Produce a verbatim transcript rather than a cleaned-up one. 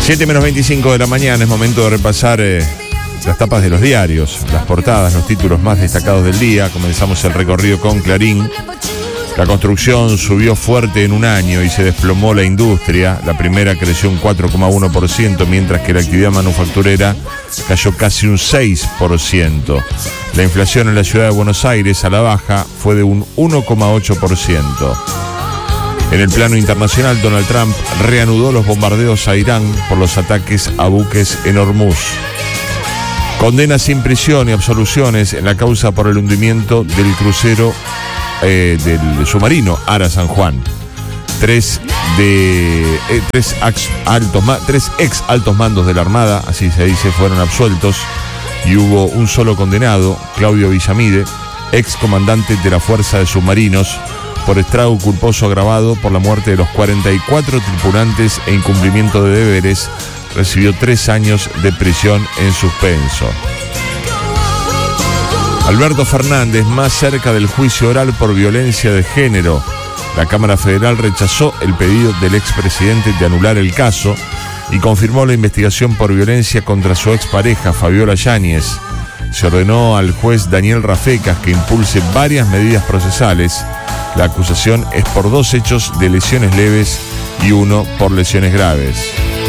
siete menos veinticinco de la mañana, es momento de repasar eh, las tapas de los diarios, las portadas, los títulos más destacados del día. Comenzamos el recorrido con Clarín. La construcción subió fuerte en un año y se desplomó la industria. La primera creció un cuatro coma uno por ciento, mientras que la actividad manufacturera cayó casi un seis por ciento. La inflación en la ciudad de Buenos Aires a la baja fue de un uno coma ocho por ciento. En el plano internacional, Donald Trump reanudó los bombardeos a Irán por los ataques a buques en Hormuz. Condena sin prisión y absoluciones en la causa por el hundimiento del crucero eh, del submarino Ara San Juan. Tres de eh, tres, ex altos, tres ex altos mandos de la Armada, así se dice, fueron absueltos y hubo un solo condenado, Claudio Villamide, ex comandante de la Fuerza de Submarinos, por estrago culposo agravado por la muerte de los cuarenta y cuatro tripulantes e incumplimiento de deberes. Recibió tres años de prisión en suspenso. Alberto Fernández más cerca del juicio oral por violencia de género. La Cámara Federal rechazó el pedido del expresidente de anular el caso y confirmó la investigación por violencia contra su expareja Fabiola Yáñez. Se ordenó al juez Daniel Rafecas que impulse varias medidas procesales. La acusación es por dos hechos de lesiones leves y uno por lesiones graves.